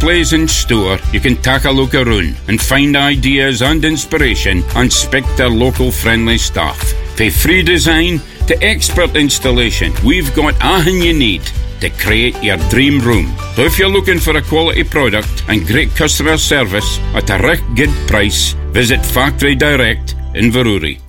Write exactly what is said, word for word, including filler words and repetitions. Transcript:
place in store, you can take a look around and find ideas and inspiration and speak to local friendly staff. From free design to expert installation, we've got everything you need to create your dream room. So if you're looking for a quality product and great customer service at a real good price, visit Factory Direct in Inverurie.